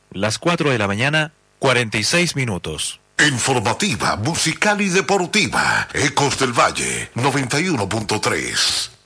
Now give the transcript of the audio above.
las 4 de la mañana, 46 minutos. Informativa, musical y deportiva. Ecos del Valle, 91.3.